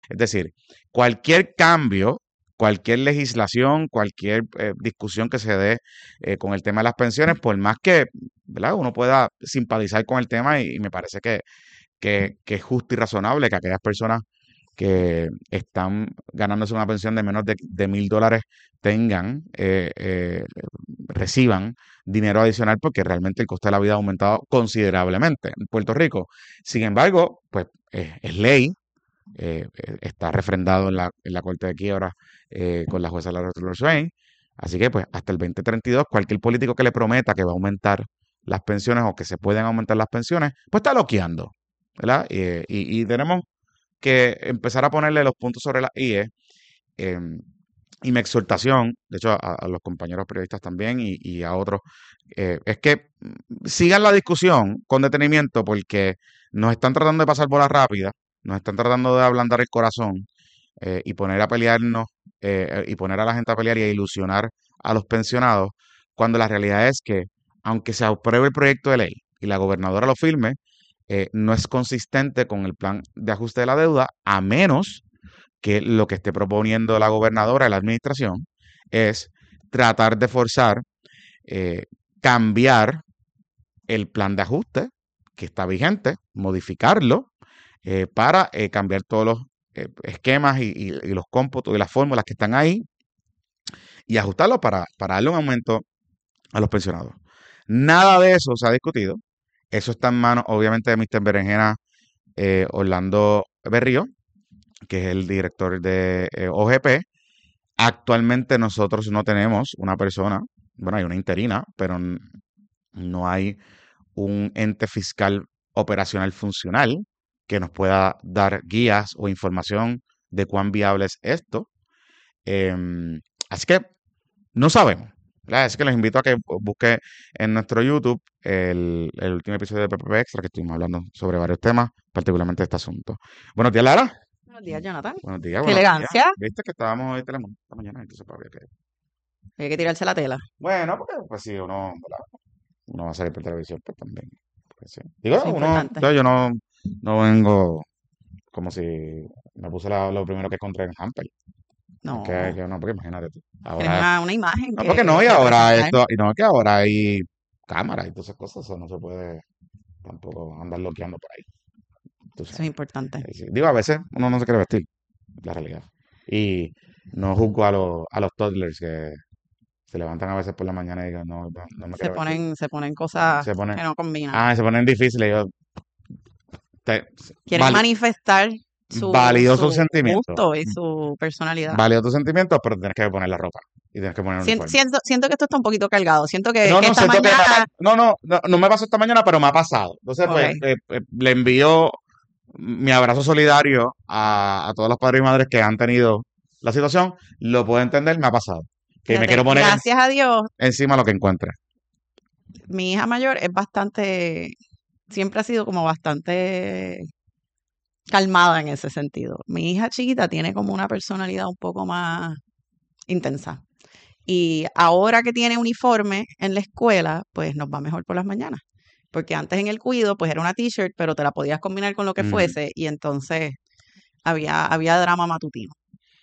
Es decir, cualquier cambio, cualquier legislación, cualquier discusión que se dé con el tema de las pensiones, por más que, ¿verdad?, uno pueda simpatizar con el tema y me parece que es justo y razonable que aquellas personas que están ganándose una pensión de menos de $1,000 tengan, reciban dinero adicional porque realmente el coste de la vida ha aumentado considerablemente en Puerto Rico. Sin embargo, pues es ley, está refrendado en la Corte de Quiebra con la jueza Laura Taylor Swain. Así que pues hasta el 2032 cualquier político que le prometa que va a aumentar las pensiones o que se pueden aumentar las pensiones, pues está loqueando, ¿verdad? Y tenemos que empezar a ponerle los puntos sobre las IE. eh, y mi exhortación, de hecho a los compañeros periodistas también y a otros, es que sigan la discusión con detenimiento porque nos están tratando de pasar bola rápida, nos están tratando de ablandar el corazón y poner a pelearnos y poner a la gente a pelear y a ilusionar a los pensionados, cuando la realidad es que, aunque se apruebe el proyecto de ley y la gobernadora lo firme, no es consistente con el plan de ajuste de la deuda, a menos que lo que esté proponiendo la gobernadora y la administración es tratar de forzar, eh, cambiar el plan de ajuste que está vigente, modificarlo para cambiar todos los esquemas y los cómputos y las fórmulas que están ahí y ajustarlo para darle un aumento a los pensionados. Nada de eso se ha discutido. Eso está en manos, obviamente, de Mr. Berenjena Orlando Berrío, que es el director de OGP. Actualmente nosotros no tenemos una persona, bueno, hay una interina, pero no hay un ente fiscal operacional funcional que nos pueda dar guías o información de cuán viable es esto. Em, Así que no sabemos, ¿verdad? Así que los invito a que busquen en nuestro YouTube el último episodio de PPP Extra, que estuvimos hablando sobre varios temas, particularmente este asunto. Buenos días, Lara. Buenos días, Jonathan. Buenos días, Qué buenos días. elegancia. Viste que estábamos hoy Telemundo esta mañana, entonces pues, había que... Hay que tirarse la tela. Bueno, porque pues si uno, ¿verdad?, uno va a salir por televisión, pues también. Pues, sí. Digo, Eso es uno, importante. yo no vengo como si me puse lo primero que encontré en Hamper. Es No, que no, porque imagínate tú. tienes Ahora, una imagen no, porque no, y que ahora presentar. esto, y no, que ahora hay cámaras y todas esas cosas, eso no se puede tampoco andar loqueando por ahí, tú Eso es sabes. importante. Sí. Digo, a veces uno no se quiere vestir, la realidad. Y no juzgo a los toddlers que se levantan a veces por la mañana y digan, no, no me quiero vestir. Se ponen cosas Se ponen, que no combinan. se ponen difíciles. Yo, te- Quieren vali- manifestar válido sus su sentimientos, gusto y su personalidad. válido tus sentimientos, pero tienes que poner la ropa y tienes que poner el uniforme. Siento que esto está un poquito cargado. Siento No, que no, esta siento que mañana. no me pasó esta mañana, pero me ha pasado. Entonces, pues, Ok, le envío mi abrazo solidario a todos los padres y madres que han tenido la situación. Lo puedo entender, me ha pasado. Que me fíjate, quiero poner gracias a Dios, encima lo que encuentre. mi hija mayor es bastante, siempre ha sido como bastante calmada en ese sentido. Mi hija chiquita tiene como una personalidad un poco más intensa. Y ahora que tiene uniforme en la escuela, pues nos va mejor por las mañanas. Porque antes en el cuido, pues era una t-shirt, pero te la podías combinar con lo que Ujú. fuese y entonces había drama matutino.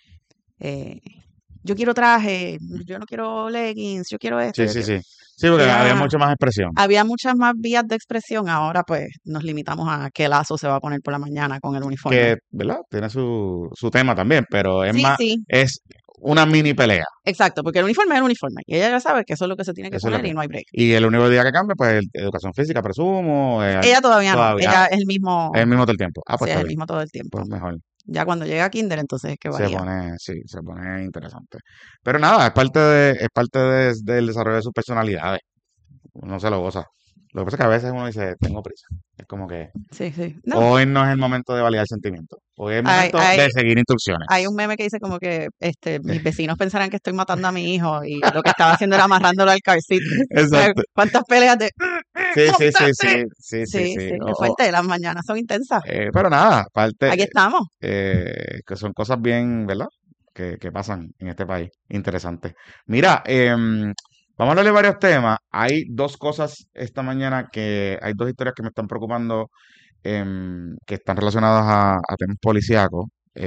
Eh, yo quiero traje, yo no quiero leggings, yo quiero esto, Sí, yo sí, quiero... sí. Sí, porque había Era, mucha más expresión. había muchas más vías de expresión, ahora pues nos limitamos a qué lazo se va a poner por la mañana con el uniforme. Que, ¿verdad? Tiene su tema también, pero es Sí, más, sí, es una mini pelea. exacto, porque el uniforme es el uniforme y ella ya sabe que eso es lo que se tiene que Eso es lo poner que y es. no hay break. Y el único día que cambia, pues, educación física, presumo, Ella todavía no, todavía, ella es el mismo todo el tiempo. Ah, pues sí, es está el bien, mismo todo el pues tiempo. mejor. Ya cuando llega a Kinder, entonces es que varía. Sí, se pone interesante. Pero nada, es parte del desarrollo de sus personalidades. Uno se lo goza. Lo que pasa es que a veces uno dice, tengo prisa. Es como que Sí, sí. No, hoy no es el momento de validar sentimientos. Hoy es el hay, momento hay, de seguir hay un instrucciones. meme que dice como que mis vecinos pensarán que estoy matando a mi hijo y lo que estaba haciendo era amarrándolo al car seat. Exacto. ¿Cuántas peleas de Sí, sí, sí, ¡móntate! sí, sí, sí, Sí, sí. sí, es fuerte, las mañanas son intensas. Pero nada, Aquí aparte, estamos. que son cosas bien, ¿verdad? Que pasan en este país. Interesante. Mira, vamos a hablar de varios temas. Hay dos cosas esta mañana hay dos historias que me están preocupando, que están relacionadas a temas policíacos.